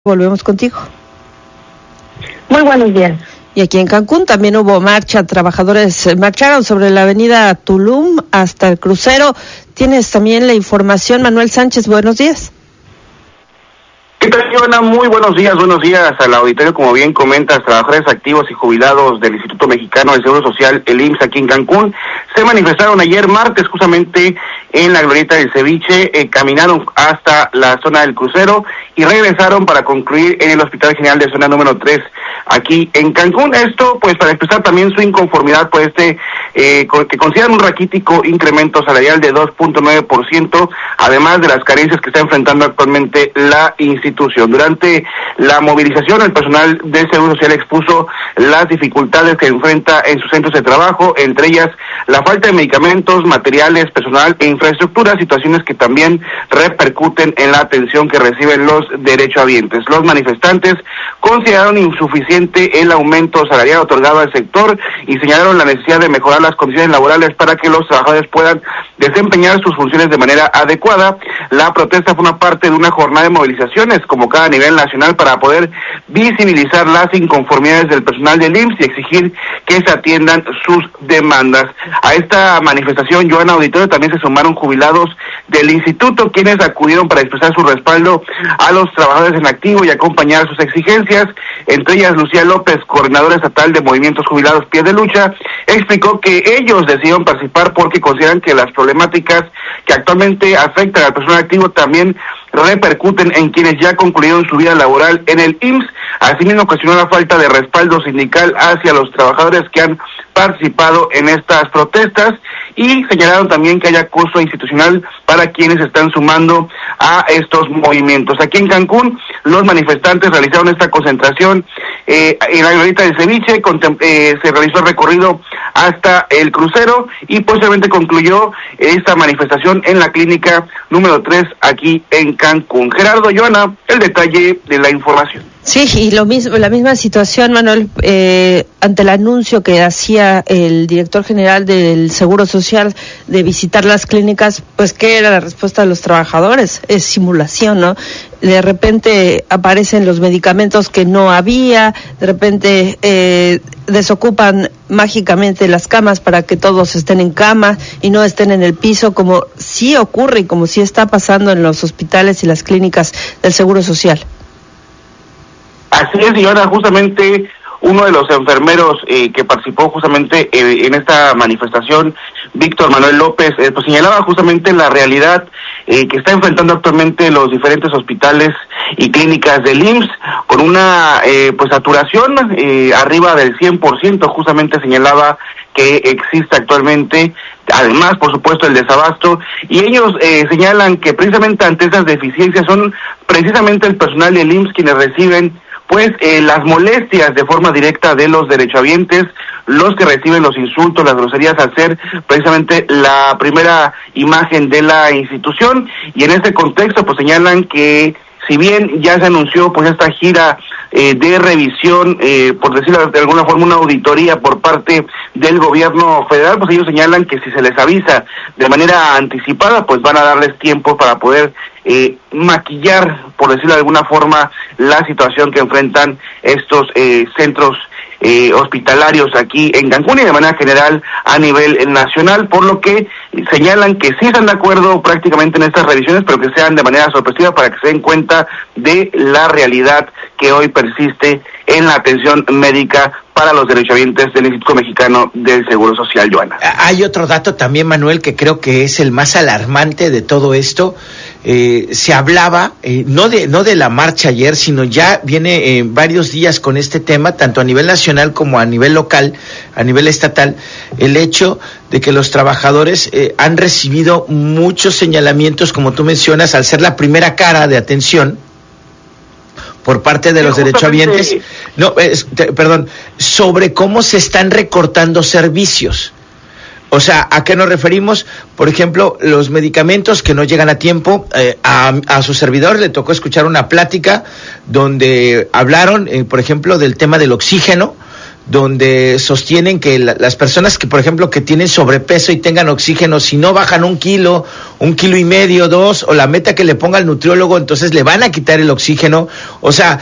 Volvemos contigo. Muy buenos días. Y aquí en Cancún también hubo marcha, trabajadores marcharon sobre la avenida Tulum hasta el crucero. Tienes también la información, Manuel Sánchez, buenos días. ¿Qué tal, Joana? Muy buenos días al auditorio. Como bien comentas, trabajadores activos y jubilados del Instituto Mexicano del Seguro Social, el IMSS, aquí en Cancún, se manifestaron ayer martes justamente en la glorieta del Ceviche, caminaron hasta la zona del crucero y regresaron para concluir en el Hospital General de Zona número 3, aquí en Cancún. Esto, pues, para expresar también su inconformidad por que consideran un raquítico incremento salarial de 2.9%, además de las carencias que está enfrentando actualmente la institución. Durante la movilización, el personal del Seguro Social expuso las dificultades que enfrenta en sus centros de trabajo, entre ellas la falta de medicamentos, materiales, personal e infraestructura, situaciones que también repercuten en la atención que reciben los derechohabientes. Los manifestantes consideraron insuficiente el aumento salarial otorgado al sector y señalaron la necesidad de mejorar las condiciones laborales para que los trabajadores puedan desempeñar sus funciones de manera adecuada. La protesta fue una parte de una jornada de movilizaciones convocada a nivel nacional para poder visibilizar las inconformidades del personal del IMSS y exigir que se atiendan sus demandas. A esta manifestación, Joana, auditorio, también se sumaron jubilados del instituto, quienes acudieron para expresar su respaldo a los trabajadores en activo y acompañar sus exigencias. Entre ellas, Lucía López, coordinadora estatal de Movimientos Jubilados Pie de Lucha, explicó que ellos decidieron participar porque consideran que las problemáticas que actualmente afectan al personal activo también repercuten en quienes ya concluyeron su vida laboral en el IMSS. Asimismo, cuestionó la falta de respaldo sindical hacia los trabajadores que han participado en estas protestas y señalaron también que haya costo institucional para quienes están sumando a estos movimientos. Aquí en Cancún, los manifestantes realizaron esta concentración en la glorieta del Ceviche, se realizó el recorrido hasta el crucero y posteriormente concluyó esta manifestación en la clínica número 3 aquí en Cancún. Gerardo, Joana, el detalle de la información. Sí, y la misma situación, Manuel, ante el anuncio que hacía el director general del Seguro Social de visitar las clínicas, pues, ¿qué era la respuesta de los trabajadores? Es simulación, ¿no? De repente aparecen los medicamentos que no había, de repente desocupan mágicamente las camas para que todos estén en cama y no estén en el piso, como sí ocurre y como sí está pasando en los hospitales y las clínicas del Seguro Social. Así es, y ahora justamente uno de los enfermeros que participó justamente en esta manifestación, Víctor Manuel López, pues señalaba justamente la realidad que está enfrentando actualmente los diferentes hospitales y clínicas del IMSS, con una saturación arriba del 100%, justamente señalaba que existe actualmente, además, por supuesto, el desabasto, y ellos señalan que precisamente ante esas deficiencias son precisamente el personal del IMSS quienes reciben las molestias de forma directa de los derechohabientes, los que reciben los insultos, las groserías, al ser precisamente la primera imagen de la institución. Y en este contexto, pues señalan que si bien ya se anunció pues esta gira de revisión, por decirlo de alguna forma, una auditoría por parte del gobierno federal, pues ellos señalan que si se les avisa de manera anticipada, pues van a darles tiempo para poder maquillar, por decirlo de alguna forma, la situación que enfrentan estos centros hospitalarios aquí en Cancún y de manera general a nivel nacional, por lo que señalan que sí están de acuerdo prácticamente en estas revisiones, pero que sean de manera sorpresiva para que se den cuenta de la realidad que hoy persiste en la atención médica para los derechohabientes del Instituto Mexicano del Seguro Social, Joana. Hay otro dato también, Manuel, que creo que es el más alarmante de todo esto. Se hablaba, no de la marcha ayer, sino ya viene varios días con este tema, tanto a nivel nacional como a nivel local, a nivel estatal, el hecho de que los trabajadores han recibido muchos señalamientos, como tú mencionas, al ser la primera cara de atención por parte de los derechohabientes, sobre cómo se están recortando servicios. O sea, ¿a qué nos referimos? Por ejemplo, los medicamentos que no llegan a tiempo. A su servidor le tocó escuchar una plática donde hablaron, por ejemplo, del tema del oxígeno, donde sostienen que las personas que, por ejemplo, que tienen sobrepeso y tengan oxígeno, si no bajan 1 kilo, 1,5 kilos, 2, o la meta que le ponga el nutriólogo, entonces le van a quitar el oxígeno. O sea,